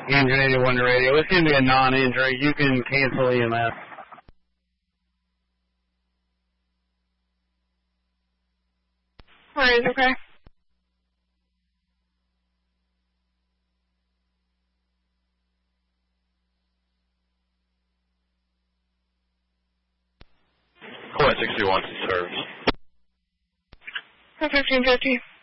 Engine 81 to radio. It's going to be a non-injury. You can cancel EMS. Alright, okay. Flight 61 serves. 1550.